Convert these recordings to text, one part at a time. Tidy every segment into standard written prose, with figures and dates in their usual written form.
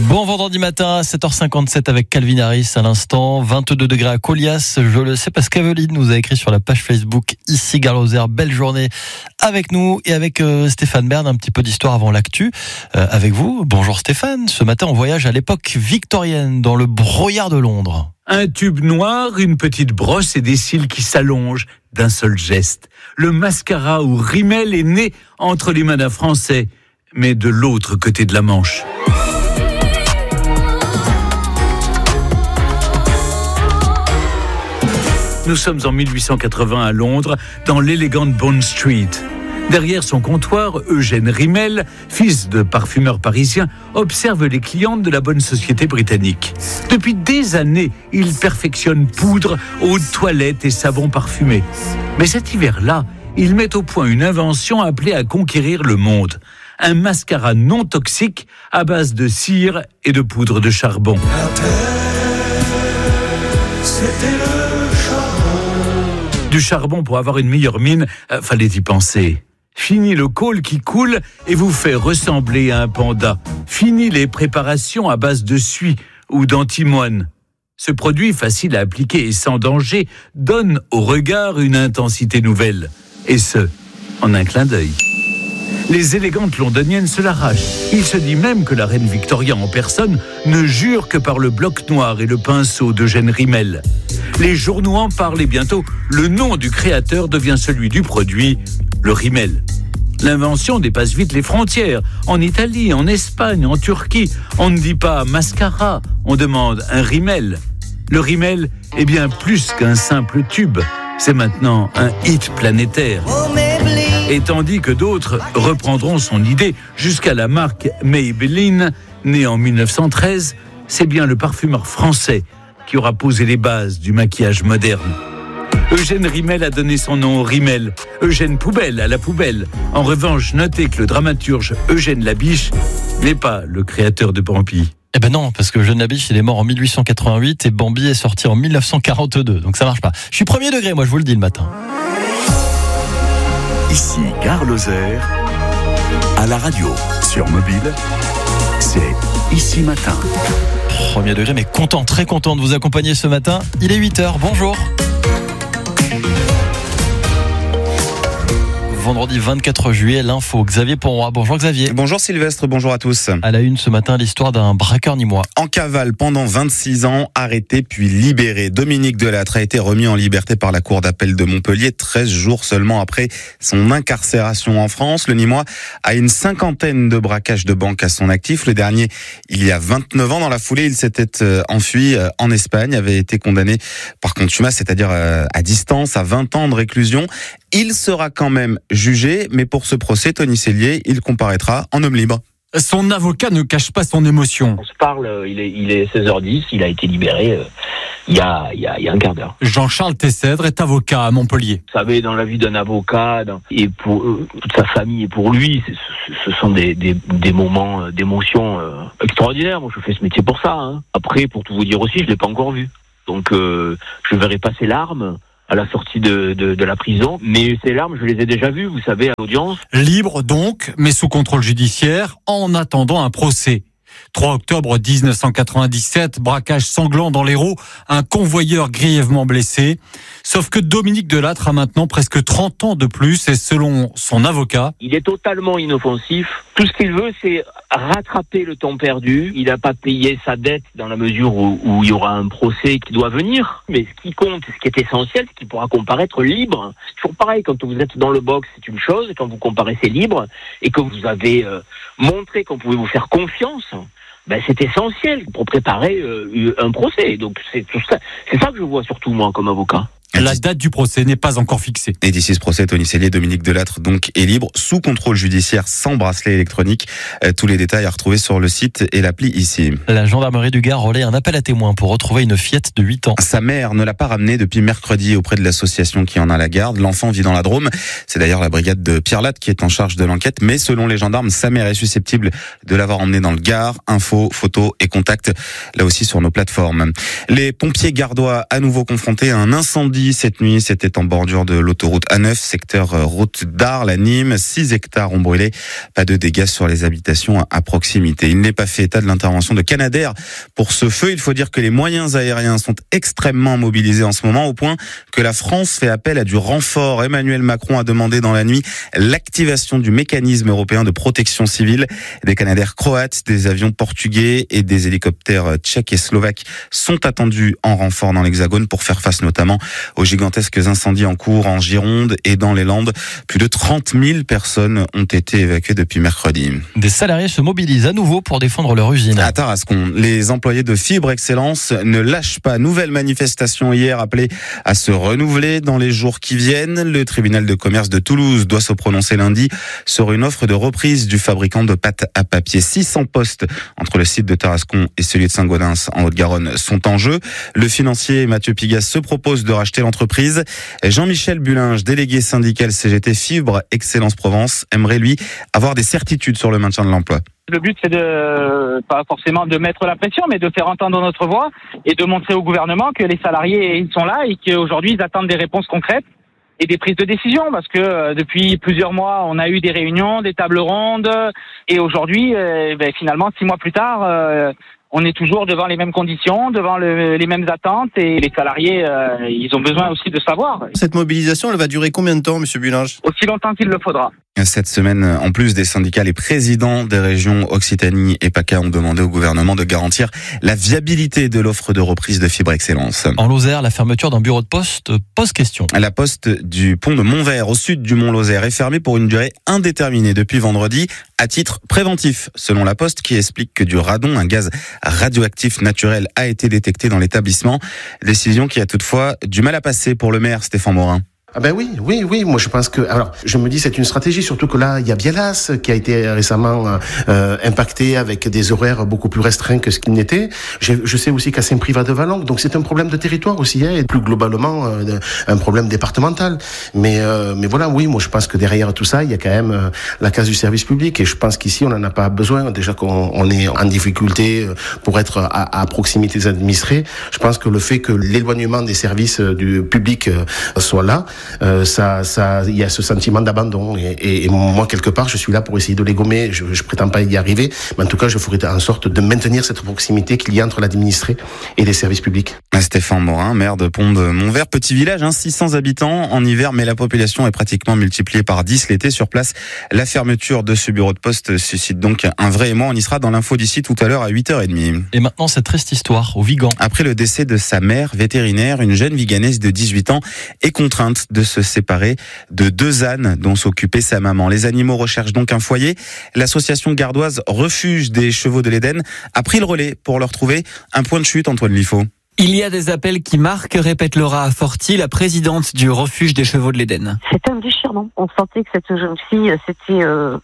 Bon vendredi matin à 7h57 avec Calvin Harris à l'instant, 22 degrés à Colias, je le sais parce qu'Eveline nous a écrit sur la page Facebook ici Gare Lozère, belle journée avec nous et avec Stéphane Bern, un petit peu d'histoire avant l'actu avec vous. Bonjour Stéphane, ce matin on voyage à l'époque victorienne dans le Broyard de Londres. Un tube noir, une petite brosse et des cils qui s'allongent d'un seul geste. Le mascara ou rimel est né entre les mains d'un Français, mais de l'autre côté de la Manche. Nous sommes en 1880 à Londres, dans l'élégante Bond Street. Derrière son comptoir, Eugène Rimel, fils de parfumeur parisien, observe les clientes de la bonne société britannique. Depuis des années, il perfectionne poudre, eau de toilette et savon parfumé. Mais cet hiver-là, il met au point une invention appelée à conquérir le monde. Un mascara non toxique à base de cire et de poudre de charbon. La terre, c'était le charbon. Du charbon pour avoir une meilleure mine, fallait y penser. Fini le col qui coule et vous fait ressembler à un panda. Fini les préparations à base de suie ou d'antimoine. Ce produit facile à appliquer et sans danger donne au regard une intensité nouvelle. Et ce, en un clin d'œil. Les élégantes londoniennes se l'arrachent. Il se dit même que la reine Victoria en personne ne jure que par le bloc noir et le pinceau d'Eugène Rimel. Les journaux en parlent et bientôt, le nom du créateur devient celui du produit, le Rimel. L'invention dépasse vite les frontières. En Italie, en Espagne, en Turquie, on ne dit pas mascara, on demande un Rimel. Le Rimel est bien plus qu'un simple tube. C'est maintenant un hit planétaire. Et tandis que d'autres reprendront son idée jusqu'à la marque Maybelline, née en 1913, c'est bien le parfumeur français qui aura posé les bases du maquillage moderne. Eugène Rimel a donné son nom au Rimel, Eugène Poubelle à la poubelle. En revanche, notez que le dramaturge Eugène Labiche n'est pas le créateur de Bambi. Eh ben non, parce que Eugène Labiche, il est mort en 1888 et Bambi est sorti en 1942, donc ça marche pas. Je suis premier degré, moi je vous le dis le matin. Ici Gare Lozère, à la radio, sur mobile, c'est Ici Matin. Premier degré, mais content, très content de vous accompagner ce matin. Il est 8h, bonjour. Vendredi 24 juillet, l'info. Xavier Ponroy. Bonjour Xavier. Bonjour Sylvestre, bonjour à tous. À la une ce matin, l'histoire d'un braqueur nîmois. En cavale pendant 26 ans, arrêté puis libéré. Dominique Delattre a été remis en liberté par la cour d'appel de Montpellier 13 jours seulement après son incarcération en France. Le Nîmois a une 50aine de braquages de banque à son actif. Le dernier, il y a 29 ans. Dans la foulée, il s'était enfui en Espagne, avait été condamné par contumace, c'est-à-dire à distance, à 20 ans de réclusion. Il sera quand même jugé, mais pour ce procès, Tony Cellier, il comparaîtra en homme libre. Son avocat ne cache pas son émotion. On se parle, il est 16h10, il a été libéré il y a un quart d'heure. Jean-Charles Tessèdre est avocat à Montpellier. Vous savez, dans la vie d'un avocat, et pour toute sa famille et pour lui, ce sont des moments d'émotion extraordinaires. Moi, je fais ce métier pour ça. Hein. Après, pour tout vous dire aussi, je l'ai pas encore vu. Donc, je verrai pas ses larmes à la sortie de la prison. Mais ces larmes, je les ai déjà vues, vous savez, à l'audience. Libre donc, mais sous contrôle judiciaire, en attendant un procès. 3 octobre 1997, braquage sanglant dans l'Hérault, un convoyeur grièvement blessé. Sauf que Dominique Delattre a maintenant presque 30 ans de plus et selon son avocat... Il est totalement inoffensif. Tout ce qu'il veut, c'est rattraper le temps perdu. Il n'a pas payé sa dette dans la mesure où il y aura un procès qui doit venir. Mais ce qui compte, ce qui est essentiel, c'est qu'il pourra comparaître libre. C'est toujours pareil, quand vous êtes dans le box, c'est une chose. Quand vous comparaissez libre et que vous avez montré qu'on pouvait vous faire confiance... c'est essentiel pour préparer un procès. Donc c'est tout ça. C'est ça que je vois surtout moi comme avocat. La date du procès n'est pas encore fixée. Et d'ici ce procès, Tony Cellier, Dominique Delattre donc est libre, sous contrôle judiciaire, sans bracelet électronique. Tous les détails à retrouver sur le site et l'appli ici. La gendarmerie du Gard relaie un appel à témoins pour retrouver une fillette de 8 ans. Sa mère ne l'a pas ramenée depuis mercredi auprès de l'association qui en a la garde. L'enfant vit dans la Drôme. C'est d'ailleurs la brigade de Pierre Latte qui est en charge de l'enquête. Mais selon les gendarmes, sa mère est susceptible de l'avoir emmenée dans le Gard. Infos, photos et contacts, là aussi sur nos plateformes. Les pompiers gardois à nouveau confrontés à un incendie vendredi, cette nuit, c'était en bordure de l'autoroute A9, secteur route d'Arles à Nîmes. 6 hectares ont brûlé. Pas de dégâts sur les habitations à proximité. Il n'est pas fait état de l'intervention de Canadair pour ce feu. Il faut dire que les moyens aériens sont extrêmement mobilisés en ce moment, au point que la France fait appel à du renfort. Emmanuel Macron a demandé dans la nuit l'activation du mécanisme européen de protection civile. Des Canadair croates, des avions portugais et des hélicoptères tchèques et slovaques sont attendus en renfort dans l'Hexagone pour faire face notamment aux gigantesques incendies en cours en Gironde et dans les Landes. Plus de 30 000 personnes ont été évacuées depuis mercredi. Des salariés se mobilisent à nouveau pour défendre leur usine. À Tarascon, les employés de Fibre Excellence ne lâchent pas. Nouvelle manifestation hier appelée à se renouveler dans les jours qui viennent. Le tribunal de commerce de Toulouse doit se prononcer lundi sur une offre de reprise du fabricant de pâte à papier. 600 postes entre le site de Tarascon et celui de Saint-Gaudens en Haute-Garonne sont en jeu. Le financier Mathieu Pigas se propose de racheter l'entreprise. Jean-Michel Bullinge, délégué syndical CGT Fibre Excellence Provence, aimerait lui avoir des certitudes sur le maintien de l'emploi. Le but, c'est de, pas forcément de mettre la pression, mais de faire entendre notre voix et de montrer au gouvernement que les salariés, ils sont là et qu'aujourd'hui, ils attendent des réponses concrètes et des prises de décision, parce que depuis plusieurs mois, on a eu des réunions, des tables rondes, et aujourd'hui, finalement, 6 mois plus tard, on est toujours devant les mêmes conditions, devant les mêmes attentes, et les salariés, ils ont besoin aussi de savoir. Cette mobilisation, elle va durer combien de temps, Monsieur Bullinge ? Aussi longtemps qu'il le faudra. Cette semaine, en plus des syndicats, les présidents des régions Occitanie et PACA ont demandé au gouvernement de garantir la viabilité de l'offre de reprise de Fibre Excellence. En Lozère, la fermeture d'un bureau de poste pose question. La poste du pont de Montvert, au sud du Mont Lozère, est fermée pour une durée indéterminée depuis vendredi, à titre préventif, selon la Poste, qui explique que du radon, un gaz radioactif naturel, a été détecté dans l'établissement. Décision qui a toutefois du mal à passer pour le maire Stéphane Morin. Ah ben oui, moi je pense que, alors je me dis c'est une stratégie, surtout que là il y a Bielas qui a été récemment impacté avec des horaires beaucoup plus restreints que ce qu'il n'était. Je sais aussi qu'à Saint-Privat-de-Valence, donc c'est un problème de territoire aussi, et plus globalement un problème départemental. Mais voilà, oui, moi je pense que derrière tout ça il y a quand même la case du service public, et je pense qu'ici on n'en a pas besoin. Déjà qu'on est en difficulté pour être à proximité des administrés. Je pense que le fait que l'éloignement des services du public soit là, il y a ce sentiment d'abandon, et moi quelque part je suis là pour essayer de les gommer. Je prétends pas y arriver, mais en tout cas je ferai en sorte de maintenir cette proximité qu'il y a entre l'administré et les services publics. Stéphane Morin, maire de Pont de Montvert, petit village, 600 habitants en hiver, mais la population est pratiquement multipliée par 10 l'été. Sur place, la fermeture de ce bureau de poste suscite donc un vrai émoi. On y sera dans l'info d'ici tout à l'heure à 8h30. Et maintenant, cette triste histoire au Vigan. Après le décès de sa mère vétérinaire, une jeune viganaise de 18 ans est contrainte de se séparer de 2 ânes dont s'occupait sa maman. Les animaux recherchent donc un foyer. L'association gardoise Refuge des Chevaux de l'Éden a pris le relais pour leur trouver un point de chute, Antoine Liffaut. Il y a des appels qui marquent, répète Laura Forti, la présidente du Refuge des Chevaux de l'Éden. C'était un déchirement. On sentait que cette jeune fille, c'était,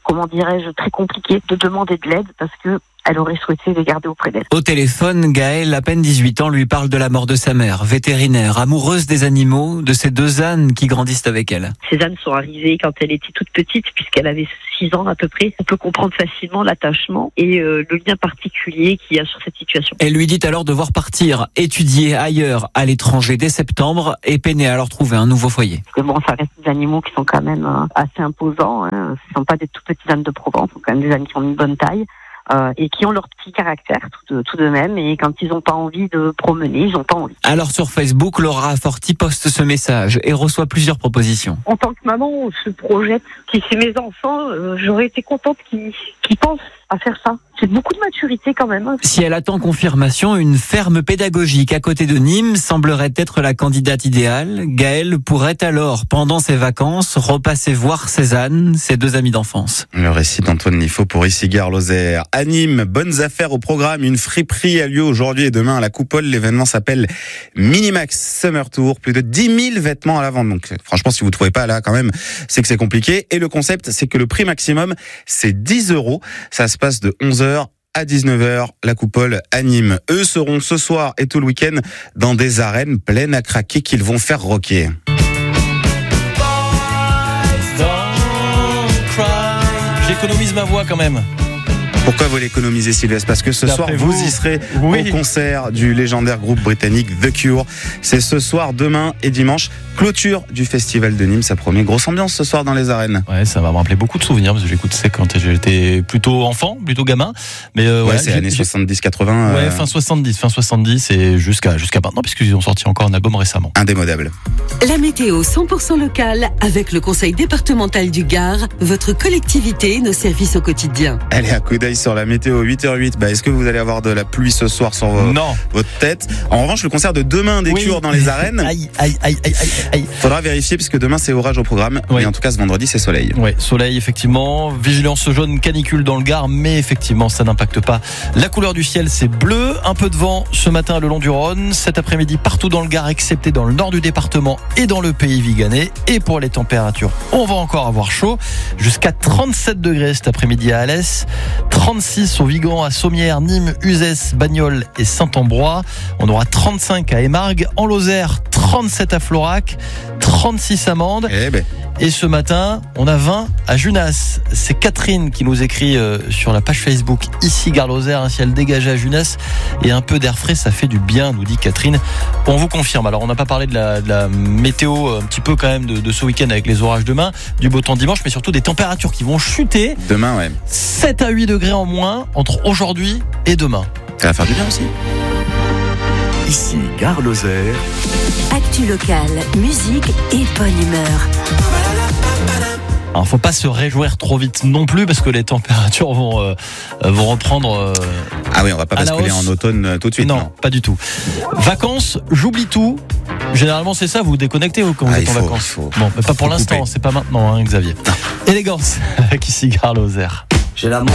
très compliqué de demander de l'aide, parce que elle aurait souhaité les garder auprès d'elle. Au téléphone, Gaëlle, à peine 18 ans, lui parle de la mort de sa mère, vétérinaire, amoureuse des animaux, de ces 2 ânes qui grandissent avec elle. Ces ânes sont arrivés quand elle était toute petite, puisqu'elle avait 6 ans à peu près. On peut comprendre facilement l'attachement et le lien particulier qu'il y a sur cette situation. Elle lui dit alors devoir partir, étudier ailleurs, à l'étranger dès septembre, et peiner à leur trouver un nouveau foyer. Parce que ça reste des animaux qui sont quand même assez imposants. Ce ne sont pas des tout petits ânes de Provence, ce sont quand même des ânes qui ont une bonne taille. Et qui ont leur petit caractère tout de même, et quand ils n'ont pas envie de promener, ils n'ont pas envie. Alors sur Facebook, Laura Forti poste ce message et reçoit plusieurs propositions. En tant que maman, on se projette, si c'est mes enfants, j'aurais été contente qu'ils pensent à faire ça. C'est beaucoup de maturité quand même. Si elle attend confirmation, une ferme pédagogique à côté de Nîmes semblerait être la candidate idéale. Gaëlle pourrait alors, pendant ses vacances, repasser voir Cézanne, ses 2 amis d'enfance. Le récit d'Antoine Liffaut pour Ici Gare Lozère. À Nîmes, bonnes affaires au programme. Une friperie a lieu aujourd'hui et demain à la Coupole. L'événement s'appelle Minimax Summer Tour. Plus de 10 000 vêtements à la vente. Donc franchement, si vous ne trouvez pas là quand même, c'est que c'est compliqué. Et le concept, c'est que le prix maximum, c'est 10 €. Ça se passe de 11h à 19h, la Coupole à Nîmes. Eux seront ce soir et tout le week-end dans des arènes pleines à craquer qu'ils vont faire rocker. J'économise ma voix quand même. Pourquoi vous l'économisez, Sylvestre? Parce que ce soir, vous y serez au concert du légendaire groupe britannique The Cure. C'est ce soir, demain et dimanche. Clôture du festival de Nîmes. Ça promet grosse ambiance ce soir dans les arènes. Ouais, ça va me rappeler beaucoup de souvenirs parce que j'écoute ça quand j'étais plutôt enfant, plutôt gamin. Mais ouais, c'est années 70-80. Ouais, fin 70 et jusqu'à maintenant puisqu'ils ont sorti encore un album récemment. Indémodable. La météo 100% locale avec le conseil départemental du Gard, votre collectivité, nos services au quotidien. Allez, un coup d'œil sur la météo 8h08. Est-ce que vous allez avoir de la pluie ce soir sur votre tête? En revanche, le concert de demain des Cure dans les arènes. Aïe. Faudra vérifier puisque demain c'est orage au programme. Oui. Et en tout cas, ce vendredi, c'est soleil. Ouais, soleil, effectivement. Vigilance jaune, canicule dans le Gard, mais effectivement, ça n'impacte pas. La couleur du ciel, c'est bleu. Un peu de vent ce matin le long du Rhône. Cet après-midi, partout dans le Gard, excepté dans le nord du département et dans le pays viganais. Et pour les températures, on va encore avoir chaud. Jusqu'à 37 degrés cet après-midi à Alès. 36 au Vigan, à Sommières, Nîmes, Uzès, Bagnols et Saint-Ambrois. On aura 35 à Émargues. En Lozère, 37 à Florac. 36 à Mende. Et ce matin, on a 20 à Junas. C'est Catherine qui nous écrit sur la page Facebook ici Gare Lozère, un ciel dégagé à Junas et un peu d'air frais, ça fait du bien, nous dit Catherine. On vous confirme. Alors on n'a pas parlé de la météo un petit peu quand même de ce week-end avec les orages demain, du beau temps dimanche, mais surtout des températures qui vont chuter. Demain, ouais. 7 à 8 degrés en moins entre aujourd'hui et demain. Ça va faire du bien aussi. Ici Gare Lozère. Actu locale, musique et bonne humeur. Alors, faut pas se réjouir trop vite non plus parce que les températures vont reprendre. Ah oui, on va pas basculer en automne tout de suite. Non, pas du tout. Vacances, j'oublie tout. Généralement, c'est ça, vous vous déconnectez quand vous êtes en vacances. Bon, mais pas pour l'instant, c'est pas maintenant, Xavier. Élégance avec ici Gare Lozère. J'ai la montre